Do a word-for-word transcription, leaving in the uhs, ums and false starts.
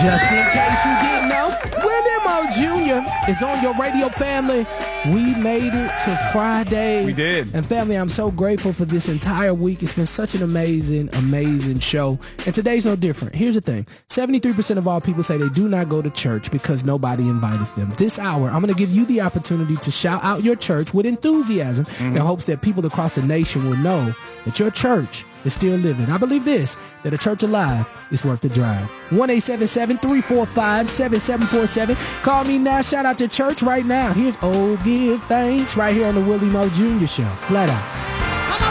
Just in case you didn't know, William O. Junior is on your radio, family. We made it to Friday. We did. And family, I'm so grateful for this entire week. It's been such an amazing, amazing show. And today's no different. Here's the thing. seventy-three percent of all people say they do not go to church because nobody invited them. This hour, I'm going to give you the opportunity to shout out your church with enthusiasm mm-hmm. in hopes that people across the nation will know that your church is still living. I believe this, that a church alive is worth the drive. one eight seven seven, three four five, seven seven four seven. Call me now. Shout out to church right now. Here's Oh Give Thanks right here on the William O. Junior Show. Flat out.